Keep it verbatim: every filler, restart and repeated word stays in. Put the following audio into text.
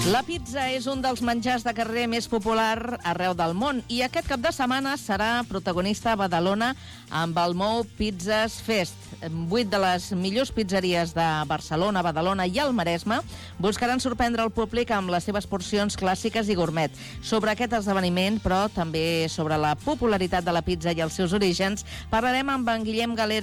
La pizza és un dels menjars de carrer més popular arreu del món i aquest cap de setmana serà protagonista a Badalona amb el Mou Pizzas Fest. Vuit de les millors pizzeries de Barcelona, Badalona i el Maresme buscaran sorprendre el públic amb les seves porcions clàssiques i gourmet. Sobre aquest esdeveniment, però també sobre la popularitat de la pizza i els seus orígens, parlarem amb en Guillem Galera,